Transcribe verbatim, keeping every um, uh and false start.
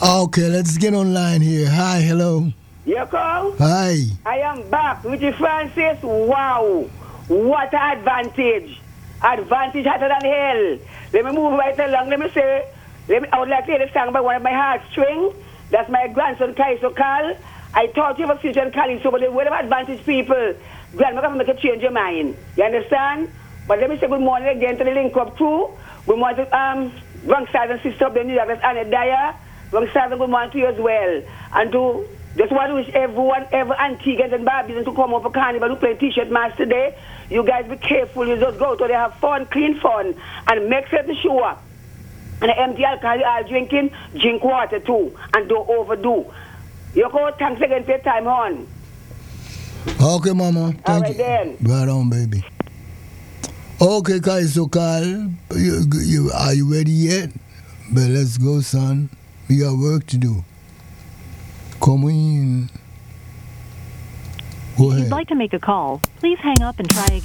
Okay, let's get online here. Hi, hello. You call? Hi. I am back. Richie Francis, wow. What an advantage. Advantage hotter than hell. Let me move right along. Let me say, let me, I would like to hear the song by one of my heartstrings. That's my grandson, Kaiso Kal. I thought you were future Kali, so but the word of advantage people, grandma can make a change your mind. You understand? But let me say good morning again to the link up crew. Good morning to um, Wrong Side and sister of the New York, that's Anna Dyer. Wrong Side, good morning to you as well. And to just want to wish everyone, every Antiguans and Barbados to come up for Carnival to play T-shirt match today. You guys be careful. You just go to they have fun, clean fun, and make certain sure. And the empty alcohol you are drinking, drink water too, and don't overdo. You go, thanks again for your time on. Okay, Mama. Thank All right you. then. Right on, baby. Okay, Kaiso Kal, you, you, are you ready yet? But let's go, son. We got work to do. Come in. Go If ahead. you'd like to make a call, please hang up and try again.